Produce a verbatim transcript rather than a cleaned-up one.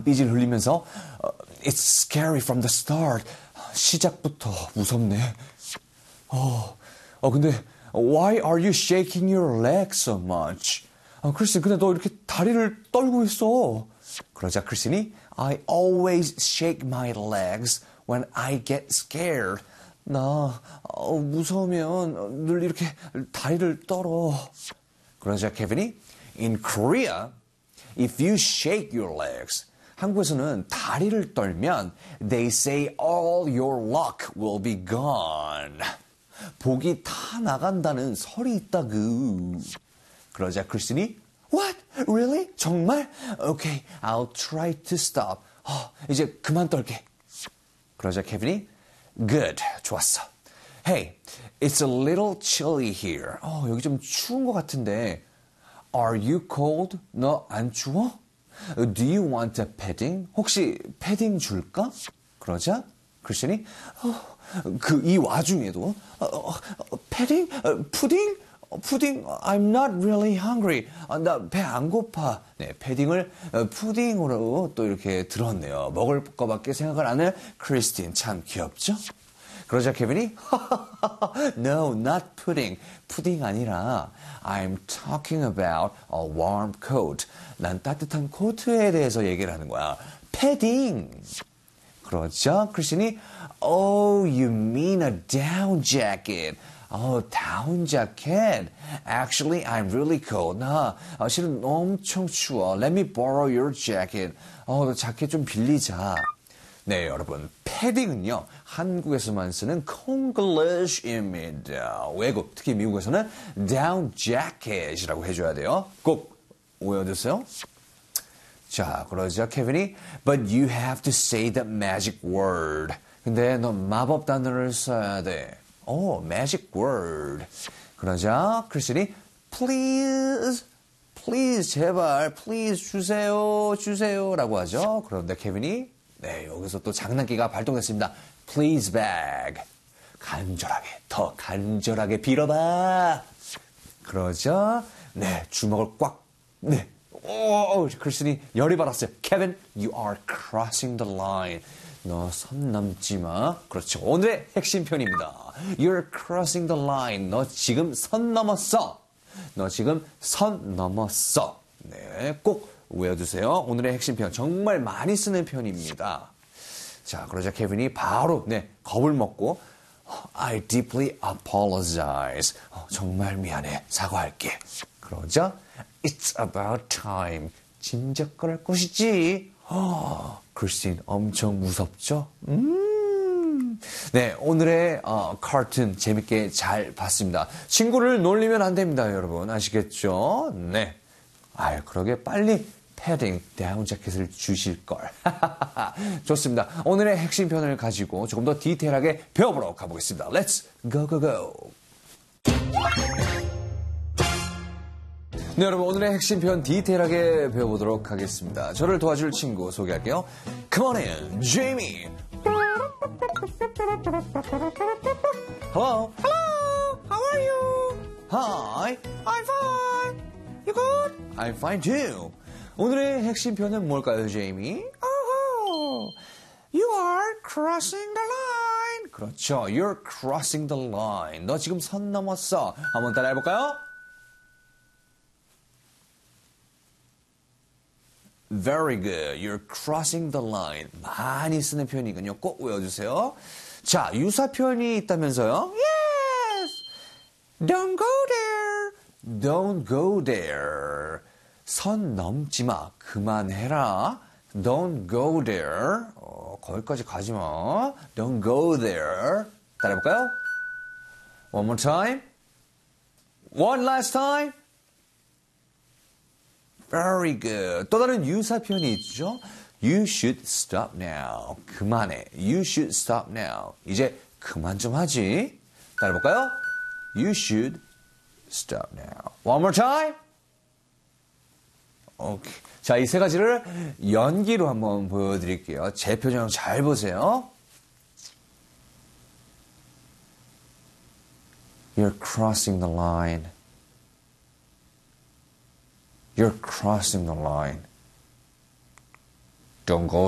눈빛을 흘리면서 It's scary from the start. 시작부터 무섭네. 어, 어 근데 Why are you shaking your legs so much? 아, 크리스틴, 근데 너 이렇게 다리를 떨고 있어. 그러자 크리스틴이 I always shake my legs when I get scared. 나 어, 무서우면 늘 이렇게 다리를 떨어. 그러자 케빈이 In Korea, if you shake your legs, 한국에서는 다리를 떨면 they say all your luck will be gone. 복이 다 나간다는 설이 있다구. 그러자 크리스틴이 What? Really? 정말? Okay, I'll try to stop. 어, 이제 그만 떨게. 그러자 케빈이 Good, 좋았어. Hey, it's a little chilly here. 어, 여기 좀 추운 것 같은데 Are you cold? 너 안 추워? Do you want a padding? 혹시 패딩 줄까? 그러자 크리스틴이 어, 그 이 와중에도 어, 어, 어, 패딩? 어, 푸딩? 어, 푸딩? I'm not really hungry. 아, 나 배 안 고파. 네, 패딩을 어, 푸딩으로 또 이렇게 들었네요. 먹을 거밖에 생각을 안 해. 크리스틴 참 귀엽죠? 그러자 케빈이 No, not pudding. 푸딩 아니라 I'm talking about a warm coat. 난 따뜻한 코트에 대해서 얘기를 하는 거야. 패딩. 그러자 크리스틴이 Oh, you mean a down jacket. Oh, 다운 자켓. Actually, I'm really cold. 나 아, 실은 엄청 추워. Let me borrow your jacket. 어, 너 자켓 좀 빌리자. 네, 여러분. 패딩은요, 한국에서만 쓰는 콩글리시입니다. 외국, 특히 미국에서는 down jacket이라고 해줘야 돼요. 꼭 외워두세요. 자, 그러자 케빈이 But you have to say the magic word. 근데 너 마법 단어를 써야 돼. 오, magic word. 그러자 크리스틴이 Please, please, 제발, please 주세요, 주세요 라고 하죠. 그런데 케빈이 네, 여기서 또 장난기가 발동됐습니다. Please bag. 간절하게, 더 간절하게 빌어봐. 그러자 네, 주먹을 꽉, 네, 오, 크리스틴이 열이 받았어요. Kevin, you are crossing the line. 너 선 넘지 마. 그렇죠. 오늘의 핵심 표현입니다. You're crossing the line. 너 지금 선 넘었어. 너 지금 선 넘었어. 네, 꼭 외워두세요. 오늘의 핵심 표현 정말 많이 쓰는 표현입니다. 자, 그러자 케빈이 바로 네, 겁을 먹고 I deeply apologize. 어, 정말 미안해. 사과할게. 그러자 It's about time. 짐작거릴 것이지. 어, 크리스틴 엄청 무섭죠? 음. 네, 오늘의 어, 카툰 재밌게 잘 봤습니다. 친구를 놀리면 안 됩니다, 여러분. 아시겠죠? 네. 아유, 그러게 빨리 패딩, 다운 자켓을 주실 걸. 좋습니다. 오늘의 핵심 표현을 가지고 조금 더 디테일하게 배워보러 가보겠습니다. Let's go, go, go. 네, 여러분 오늘의 핵심 표현 디테일하게 배워보도록 하겠습니다. 저를 도와줄 친구 소개할게요. Come on in, Jamie. Hello. Hello, how are you? Hi. I'm fine. You good? I'm fine too. 오늘의 핵심 표현은 뭘까요, 제이미? Oh, you are crossing the line. 그렇죠. You're crossing the line. 너 지금 선 넘었어. 한번 따라해볼까요? Very good. You're crossing the line. 많이 쓰는 표현이군요. 꼭 외워주세요. 자, 유사 표현이 있다면서요? Yes. Don't go there. Don't go there. 선 넘지 마. 그만해라. Don't go there. 어, 거기까지 가지 마. Don't go there. 따라해볼까요? One more time. One last time. Very good. 또 다른 유사 표현이 있죠. You should stop now. 그만해. You should stop now. 이제 그만 좀 하지. 따라해볼까요? You should stop now. One more time. 오케이. 자, 이 세 가지를 연기로 한번 보여드릴게요. 제 표정 잘 보세요. You're crossing the line. You're crossing the line. Don't go